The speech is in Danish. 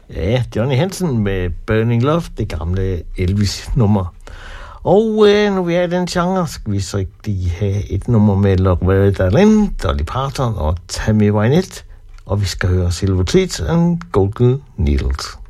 Ja, Johnny Hansen med Burning Love, det gamle Elvis-nummer. Og nu vi er i den genre, skal vi så rigtig have et nummer med Loretta Lynn, Dolly Parton og Tammy Wynette. Og vi skal høre Silver Teeth and Golden Needles.